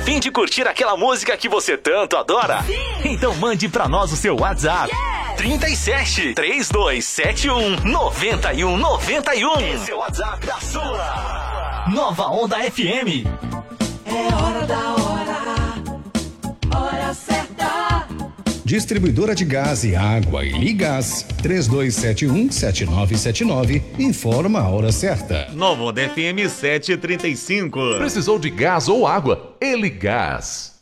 fim de curtir aquela música que você tanto adora? Sim. Então mande pra nós o seu WhatsApp. 37 3271 9191. Esse é o WhatsApp da sua Nova Onda FM. É hora da hora certa. Distribuidora de gás e água e Ligás 3271-7979 informa a hora certa. Nova Onda FM 735. Precisou de gás ou água? Eligás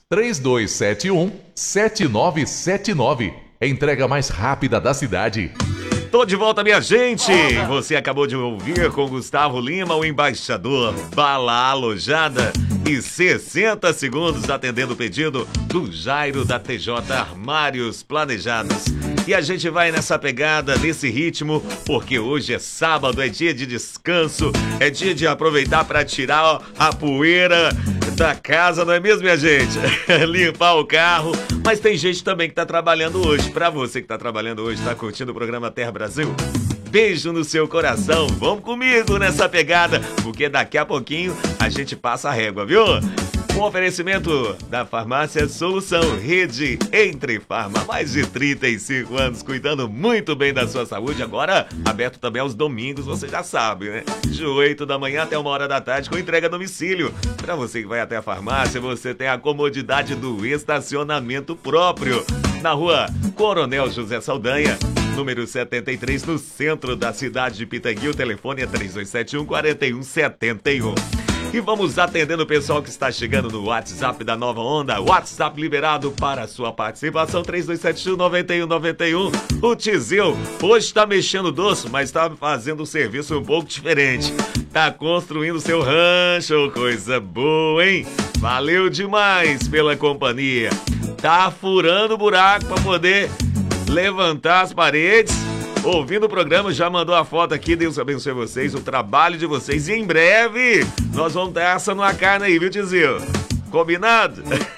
3271-7979. Entrega mais rápida da cidade. Tô de volta, minha gente! Você acabou de ouvir com Gustavo Lima, o embaixador, Bala Alojada, e 60 segundos atendendo o pedido do Jairo da TJ Armários Planejados. E a gente vai nessa pegada, nesse ritmo, porque hoje é sábado, é dia de descanso, é dia de aproveitar para tirar a poeira da casa, não é mesmo, minha gente? Limpar o carro. Mas tem gente também que tá trabalhando hoje. Pra você que tá trabalhando hoje, tá curtindo o programa Terra Brasil, beijo no seu coração. Vamos comigo nessa pegada, porque daqui a pouquinho a gente passa a régua, viu? Um oferecimento da Farmácia Solução, rede Entre Farma, mais de 35 anos cuidando muito bem da sua saúde, agora aberto também aos domingos, você já sabe, né? De 8 da manhã até 1 da tarde com entrega a domicílio. Para você que vai até a farmácia, você tem a comodidade do estacionamento próprio. Na rua Coronel José Saldanha, número 73, no centro da cidade de Pitangui, o telefone é 3271-4171. E vamos atendendo o pessoal que está chegando no WhatsApp da Nova Onda. WhatsApp liberado para a sua participação, 3271-9191. O Tizil hoje está mexendo doce, mas está fazendo um serviço um pouco diferente. Tá construindo seu rancho, coisa boa, hein? Valeu demais pela companhia. Tá furando o buraco para poder levantar as paredes. Ouvindo o programa, já mandou a foto aqui. Deus abençoe vocês, o trabalho de vocês. E em breve, nós vamos dar essa numa carne aí, viu, Tizil? Combinado?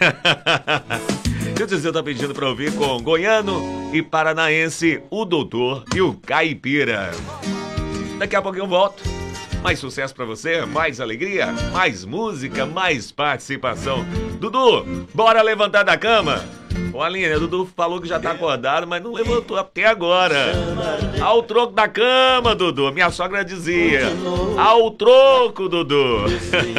E o Tizil tá pedindo pra ouvir com goiano e paranaense, o Doutor e o Caipira. Daqui a pouco eu volto. Mais sucesso pra você, mais alegria, mais música, mais participação. Dudu, bora levantar da cama? Ô Aline, o Dudu falou que já tá acordado, mas não levantou até agora. Ao troco da cama, Dudu. Minha sogra dizia. Ao troco, Dudu.